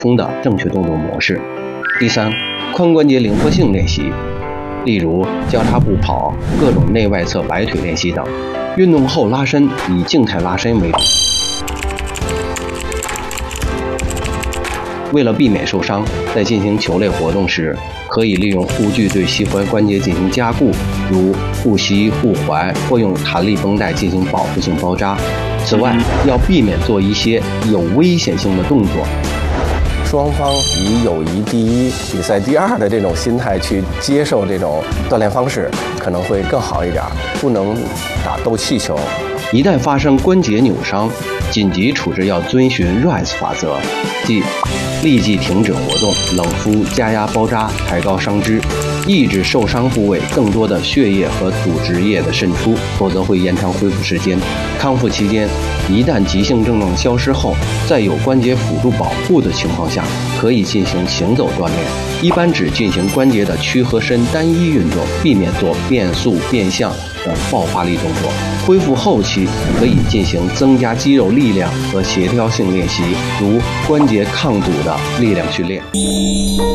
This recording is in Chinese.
中的正确动作模式。第三，髋关节灵活性练习，例如交叉步跑、各种内外侧摆腿练习等。运动后拉伸以静态拉伸为主。为了避免受伤，在进行球类活动时，可以利用护具对膝踝关节进行加固，如护膝、护踝，或用弹力绷带进行保护性包扎。此外，要避免做一些有危险性的动作。 双方以友谊第一、比赛第二的这种心态去接受这种锻炼方式，可能会更好一点。不能打斗气球。 一旦发生关节扭伤，紧急处置要遵循 RICE 法则，即立即停止活动，冷敷、加压包扎，抬高伤肢，抑制受伤部位更多的血液和组织液的渗出，否则会延长恢复时间。康复期间，一旦急性症状消失后，在有关节辅助保护的情况下，可以进行行走锻炼，一般只进行关节的屈和伸单一运动，避免做变速、变向等爆发力动作。恢复后期可以进行增加肌肉力量和协调性练习，如关节抗阻的力量训练。